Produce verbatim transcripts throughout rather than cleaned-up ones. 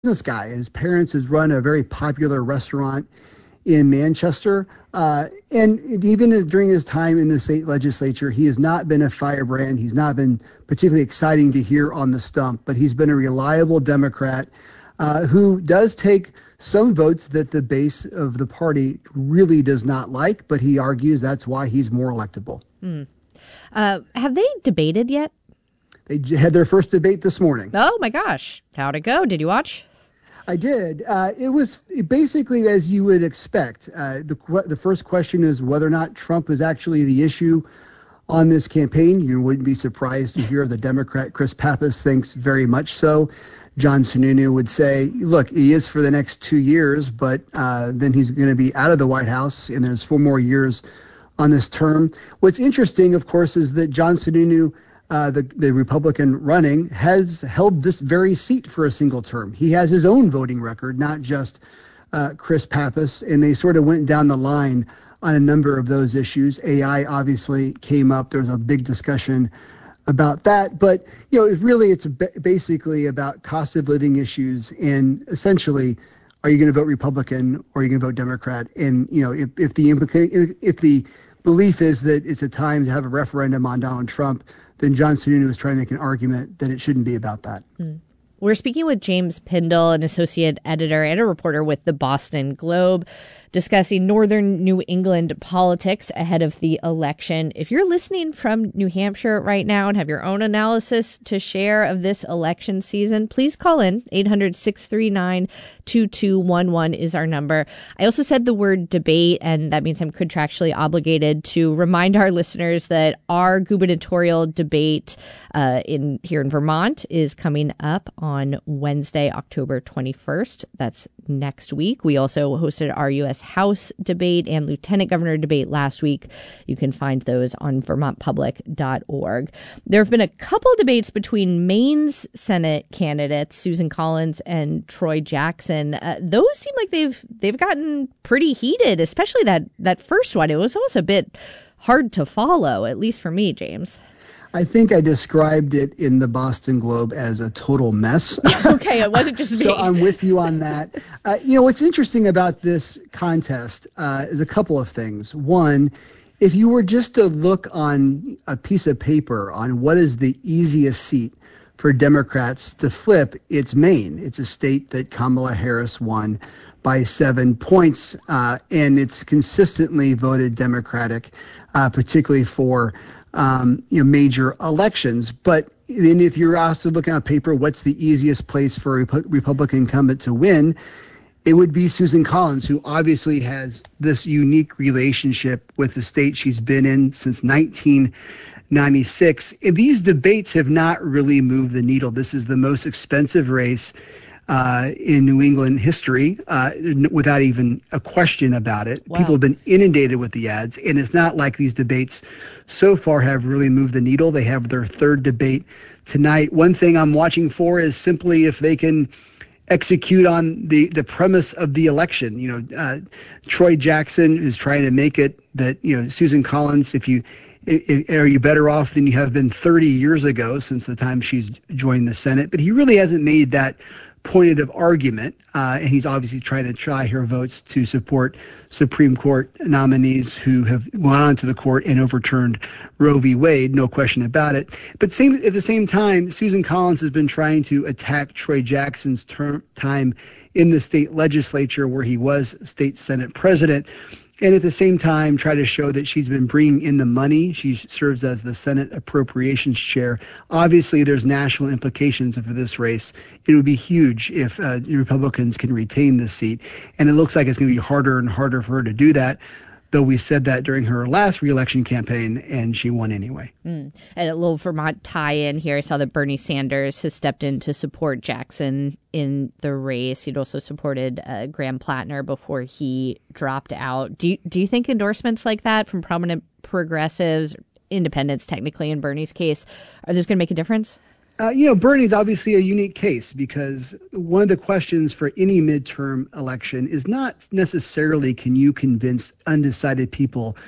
business guy. His parents has run a very popular restaurant in Manchester. Uh, and even as, during his time in the state legislature, he has not been a firebrand. He's not been particularly exciting to hear on the stump, but he's been a reliable Democrat uh, who does take some votes that the base of the party really does not like, but he argues that's why he's more electable. Mm. Uh, have they debated yet? They j- had their first debate this morning. Oh, my gosh. How'd it go? Did you watch? I did. Uh, it was basically as you would expect. Uh, the the first question is whether or not Trump is actually the issue on this campaign. You wouldn't be surprised to hear the Democrat Chris Pappas thinks very much so. John Sununu would say, look, he is for the next two years, but uh, then he's going to be out of the White House, and there's four more years on this term. What's interesting, of course, is that John Sununu, Uh, the, the Republican running, has held this very seat for a single term. He has his own voting record, not just uh, Chris Pappas, and they sort of went down the line on a number of those issues. A I obviously came up. There was a big discussion about that. But, you know, it really, it's basically about cost of living issues and essentially, are you going to vote Republican or are you going to vote Democrat? And, you know, if, if the implica- if, if the belief is that it's a time to have a referendum on Donald Trump, then John Sununu was trying to make an argument that it shouldn't be about that. Mm. We're speaking with James Pindell, an associate editor and a reporter with the Boston Globe, discussing northern New England politics ahead of the election. If you're listening from New Hampshire right now and have your own analysis to share of this election season, please call in. eight hundred, six three nine, two two one one is our number. I also said the word debate, and that means I'm contractually obligated to remind our listeners that our gubernatorial debate uh, in here in Vermont is coming up on Wednesday, October twenty-first. That's next week. We also hosted our U S House debate and Lieutenant Governor debate last week. You can find those on vermont public dot org. There have been a couple debates between Maine's Senate candidates, Susan Collins and Troy Jackson. Uh, those seem like they've they've gotten pretty heated, especially that, that first one. It was almost a bit hard to follow, at least for me, James. I think I described it in the Boston Globe as a total mess. Okay, it wasn't just me. So I'm with you on that. Uh, you know, what's interesting about this contest uh, is a couple of things. One, if you were just to look on a piece of paper on what is the easiest seat for Democrats to flip, it's Maine. It's a state that Kamala Harris won by seven points, uh, and it's consistently voted Democratic, uh, particularly for Um, you know, major elections. But then if you're asked to look on paper, what's the easiest place for a Repu- Republican incumbent to win? It would be Susan Collins, who obviously has this unique relationship with the state she's been in since nineteen ninety-six. And these debates have not really moved the needle. This is the most expensive race Uh, in New England history, uh, without even a question about it. Wow. People have been inundated with the ads, and it's not like these debates so far have really moved the needle. They have their third debate tonight. One thing I'm watching for is simply if they can execute on the, the premise of the election. You know, uh, Troy Jackson is trying to make it that, you know, Susan Collins, if you I- are you better off than you have been thirty years ago since the time she's joined the Senate? But he really hasn't made that pointed of argument, uh, and he's obviously trying to try her votes to support Supreme Court nominees who have gone on to the court and overturned Roe v. Wade, no question about it. But same at the same time, Susan Collins has been trying to attack Troy Jackson's term, time in the state legislature where he was state Senate president, and at the same time try to show that she's been bringing in the money. She serves as the Senate Appropriations Chair. Obviously, there's national implications for this race. It would be huge if uh, Republicans can retain this seat. And it looks like it's going to be harder and harder for her to do that, though we said that during her last reelection campaign, and she won anyway. Mm. And a little Vermont tie-in here. I saw that Bernie Sanders has stepped in to support Jackson in the race. He'd also supported uh, Graham Plattner before he dropped out. Do you, do you think endorsements like that from prominent progressives, independents technically in Bernie's case, are those going to make a difference? Uh, you know, Bernie's obviously a unique case because one of the questions for any midterm election is not necessarily can you convince undecided people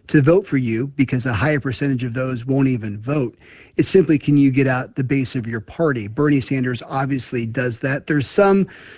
to vote for you, because a higher percentage of those won't even vote. It's simply, can you get out the base of your party? Bernie Sanders obviously does that. There's some